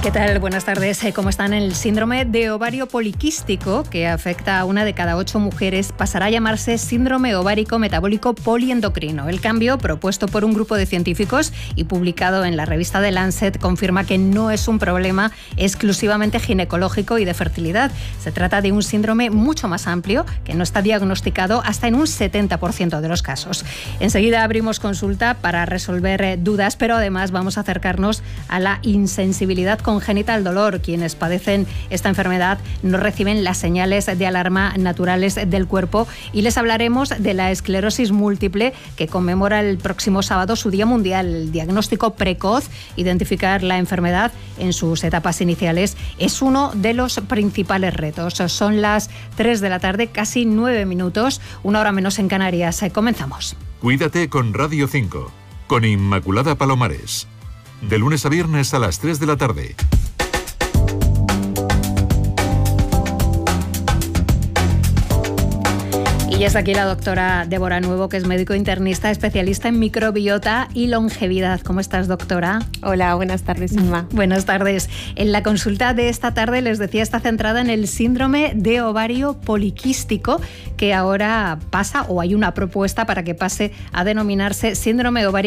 ¿Qué tal? Buenas tardes. ¿Cómo están? El síndrome de ovario poliquístico, que afecta a 1 de cada 8 mujeres, pasará a llamarse síndrome ovárico metabólico poliendocrino. El cambio, propuesto por un grupo de científicos y publicado en la revista The Lancet, confirma que no es un problema exclusivamente ginecológico y de fertilidad. Se trata de un síndrome mucho más amplio, que no está diagnosticado hasta en un 70% de los casos. Enseguida abrimos consulta para resolver dudas, pero además vamos a acercarnos a la insensibilidad congénita al dolor. Quienes padecen esta enfermedad no reciben las señales de alarma naturales del cuerpo, y les hablaremos de la esclerosis múltiple, que conmemora el próximo sábado su Día Mundial. El diagnóstico precoz, identificar la enfermedad en sus etapas iniciales, es uno de los principales retos. Son las 3 de la tarde, casi 9 minutos, 1 hora menos en Canarias. Comenzamos. Cuídate con Radio 5, con Inmaculada Palomares. De lunes a viernes a las 3 de la tarde. Y ya está aquí la doctora Débora Nuevo, que es médico internista, especialista en microbiota y longevidad. ¿Cómo estás, doctora? Hola, buenas tardes, Inma. Buenas tardes. En la consulta de esta tarde, les decía, está centrada en el síndrome de ovario poliquístico, que ahora pasa, o hay una propuesta para que pase a denominarse síndrome ovárico